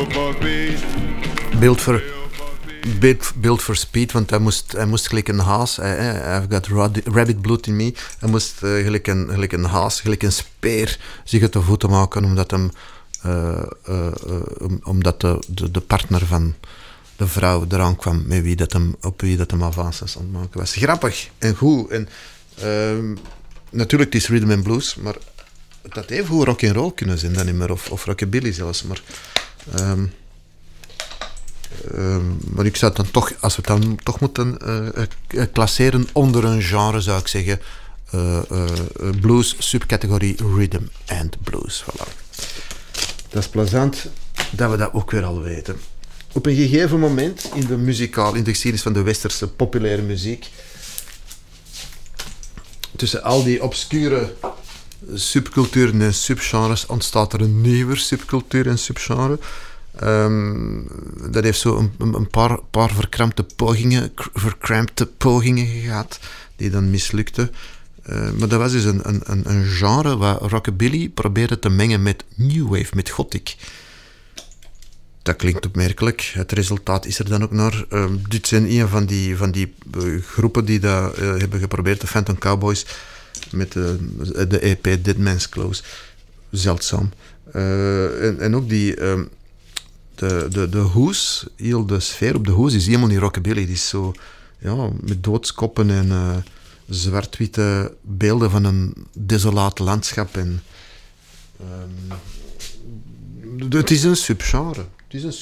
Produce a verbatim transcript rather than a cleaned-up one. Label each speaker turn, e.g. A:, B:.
A: Beeld voor, beeld, beeld voor speed, want hij moest, hij moest gelijk een haas. Hij, I've got rad, rabbit blood in me. Hij moest uh, gelijk, een, gelijk een haas, gelijk een speer zich uit de voeten maken, omdat, hem, uh, uh, uh, um, omdat de, de, de partner van de vrouw eraan kwam met wie dat hem, op wie dat hem avances aan het maken was. Grappig en goed. En, uh, natuurlijk, het is rhythm and blues, maar het had even goed rock and roll kunnen zijn dan niet meer, of, of rockabilly zelfs. Maar, um, um, maar ik zou het dan toch, als we het dan toch moeten uh, klasseren onder een genre, zou ik zeggen, uh, uh, blues, subcategorie rhythm and blues. Voilà. Dat is plezant dat we dat ook weer al weten. Op een gegeven moment in de muzikaal, in de geschiedenis van de westerse populaire muziek, tussen al die obscure subculturen en subgenres ontstaat er een nieuwe subcultuur en subgenre. Um, dat heeft zo een, een paar, paar verkrampte pogingen, verkrampte pogingen gehad, die dan mislukten. Uh, maar dat was dus een, een, een genre waar rockabilly probeerde te mengen met new wave, met gothic. Dat klinkt opmerkelijk. Het resultaat is er dan ook naar. Uh, dit zijn een van die, van die uh, groepen die dat uh, hebben geprobeerd, de Phantom Cowboys, met uh, de E P Dead Man's Clothes. Zeldzaam. Uh, en, en ook die... Uh, de, de, de hoes, heel de sfeer op de hoes is helemaal niet rockabilly. Die is zo... Ja, met doodskoppen en uh, zwart-witte beelden van een desolaat landschap. En, um, het is een subgenre. Het is een